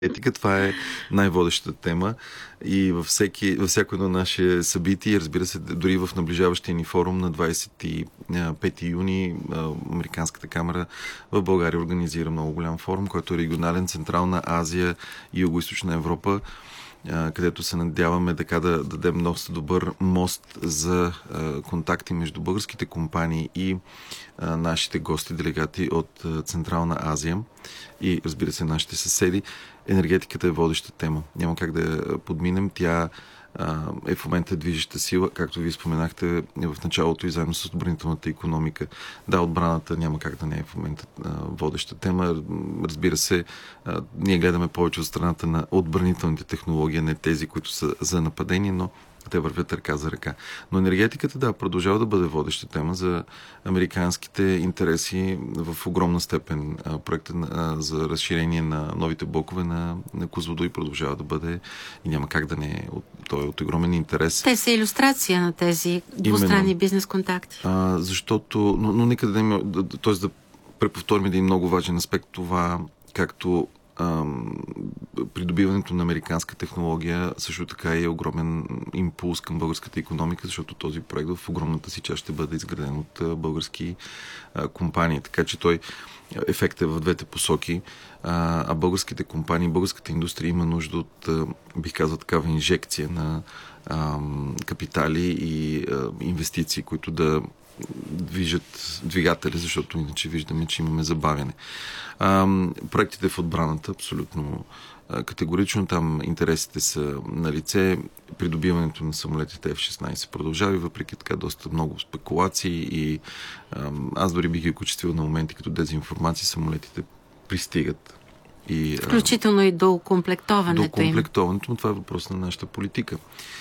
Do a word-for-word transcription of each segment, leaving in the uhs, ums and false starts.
Етика, това е най-водещата тема и във, всеки, във всяко едно наше събитие, разбира се, дори в наближаващия ни форум на двадесет и пети юни, Американската камара в България организира много голям форум, който е регионален, Централна Азия и Югоизточна Европа, където се надяваме така да дадем доста добър мост за контакти между българските компании и нашите гости, делегати от Централна Азия и, разбира се, нашите съседи. Енергетиката е водеща тема. Няма как да я подминем. Тя е в момента движеща сила, както вие споменахте в началото и заедно с отбранителната икономика. Да, отбраната няма как да не е в момента водеща тема. Разбира се, ние гледаме повече от страната на отбранителните технологии, не тези, които са за нападение, но те вървят ръка за ръка. Но енергетиката, да, продължава да бъде водеща тема за американските интереси в огромна степен. Проектът за разширение на новите блокове на, на Козлодуй продължава да бъде и няма как да не е. Той е от огромен интерес. Те са илюстрация на тези двустранни бизнес контакти. А, защото, но, но нека да има, т.е. да преповторим един много важен аспект, това както придобиването на американска технология също така е огромен импулс към българската икономика, защото този проект в огромната си част ще бъде изграден от български а, компании. Така че той ефект е в двете посоки, а, а българските компании, българската индустрия има нужда от, а, бих казал, такава инжекция на а, капитали и а, инвестиции, които да движат двигатели, защото иначе виждаме, че имаме забавяне. А, проектите в отбраната абсолютно а, категорично. Там интересите са на лице. Придобиването на самолетите Еф шестнадесет продължава, въпреки така доста много спекулации и а, аз дори бих ги окачествил на моменти като дезинформация. Самолетите пристигат. И, включително а, и до комплектоването им. До комплектоването, но това е въпрос на нашата политика.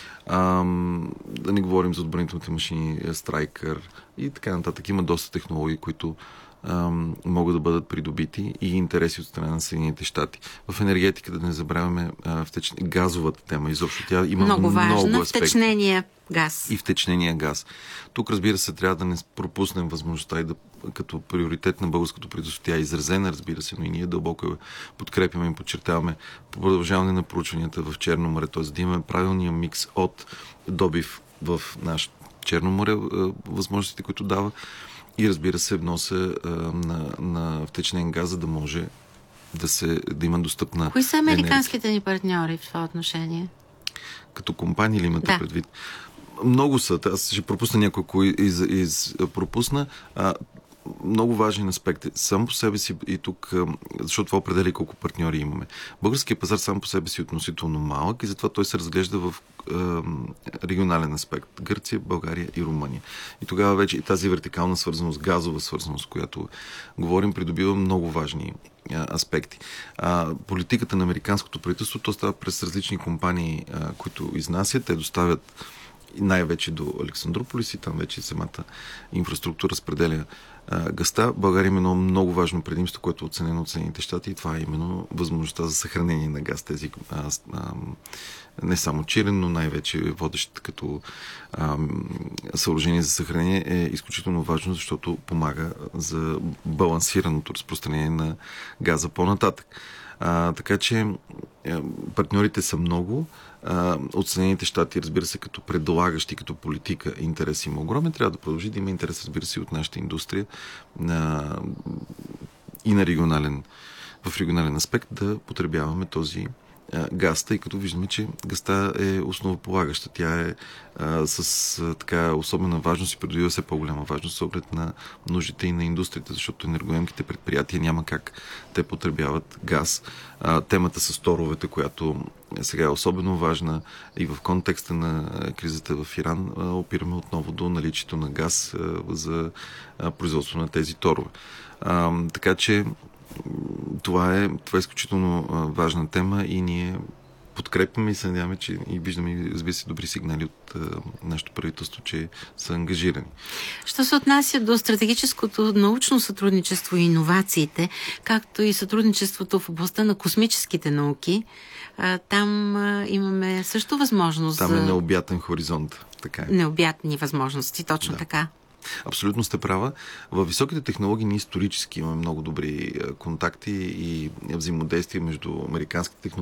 Um, да не говорим за отбранителните машини, Страйкър и така нататък. Има доста технологии, които um, могат да бъдат придобити и интереси от страна на Съединените щати. В енергетика, да не забравяме uh, втеч... газовата тема. Изобщо тя има много, много много аспекти. Втечнения газ. И втечнения газ. Тук, разбира се, трябва да не пропуснем възможността и да като приоритет на българското правителство. Тя е изразена, разбира се, но и ние дълбоко я подкрепяме и подчертаваме по продължаване на проучванията в Черно море, т.е. да имаме правилния микс от добив в наш Черно море, възможностите, които дава, и, разбира се, вноса на, на втечнен газ, за да може да, се, да има достъпна. Кои са американските енергия ни партньори в това отношение? Като компания ли имате да. предвид? Много са. Аз ще пропусна някой, кой из, из, пропусна. А, много важен аспект е сам по себе си и тук, защото това определя колко партньори имаме. Българският пазар сам по себе си е относително малък и затова той се разглежда в е, регионален аспект. Гърция, България и Румъния. И тогава вече и тази вертикална свързаност, газова свързаност, която говорим, придобива много важни а, аспекти. А, политиката на американското правителство, то става през различни компании, а, които изнасят. Те доставят най-вече до Александрополис и там вече самата инфраструктура разпределя а, гъста. България има едно много важно предимство, което е оценено от Съединените щати, и това е именно възможността за съхранение на газ. Тези а, а, не само Чирен, но най-вече водещата като а, съоръжение за съхранение е изключително важно, защото помага за балансираното разпространение на газа по-нататък. А, така че партньорите са много. А, от Съединените щати, разбира се, като предлагащи, като политика, интерес има огромен. Трябва да продължи да има интерес, разбира се, от нашата индустрия а, и на регионален, в регионален аспект да потребяваме този а, газ, тъй като виждаме, че газта е основополагаща. Тя е а, с а, така особена важност и придобива все по-голяма важност с оглед на нуждите и на индустрията, защото енергоемките предприятия няма как те потребяват газ. А, темата с торовете, която сега е особено важна и в контекста на кризата в Иран, а, опираме отново до наличието на газ а, за а, производство на тези торове. А, така че това е, това е изключително а, важна тема и ние подкрепяме и се надяваме, че и виждаме, разбира се, добри сигнали от а, нашето правителство, че са ангажирани. Що се отнася до стратегическото научно сътрудничество и иновациите, както и сътрудничеството в областта на космическите науки, а, там а, имаме също възможност там за... е необятен хоризонт. Така е. Необятни възможности, точно да. така. Абсолютно сте права. В високите технологии ние исторически имаме много добри контакти и взаимодействие между американските технологии